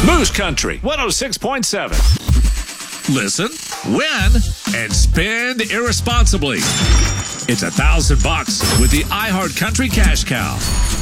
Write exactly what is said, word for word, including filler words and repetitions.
Moose Country one oh six point seven. Listen, win, and spend irresponsibly. It's a thousand bucks with the iHeart Country Cash Cow.